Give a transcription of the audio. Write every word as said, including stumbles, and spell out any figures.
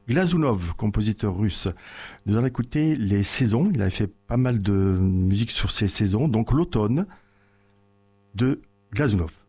Glazunov, compositeur russe. Nous allons écouter les saisons. Il avait fait pas mal de musique sur ces saisons. Donc l'automne de Glazunov.